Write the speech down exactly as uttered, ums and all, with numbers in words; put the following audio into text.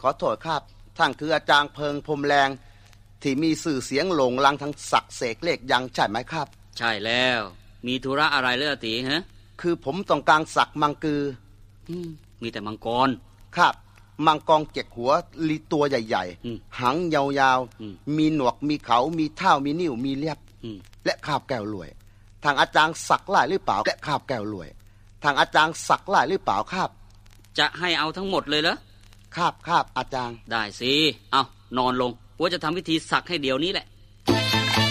ขอโทษครับท่านคืออาจารย์เพิงพรมแรงที่มีสื่อเสียงโหลงลังทั้งสักเสกเลขยังใช่ไหมครับใช่แล้วมีธุระอะไรเล่ะตีฮะคือผมต้องการสักมังกือมีแต่มังกรครับมังกรเจ็ดหัวลีตัวใหญ่ๆหางยาวๆมีหนวกมีเขามีเท้ามีนิ้วมีเล็บและคาบแก้วรวยทางอาจารย์สักหลายหรือเปล่าและคาบแก้วรวยทางอาจารย์สักหลายหรือเปล่าครับจะให้เอาทั้งหมดเลยเหรอครับครับอาจารย์ได้สิเอานอนลงว่าจะทำพิธีสักให้เดี๋ยวนี้แหละ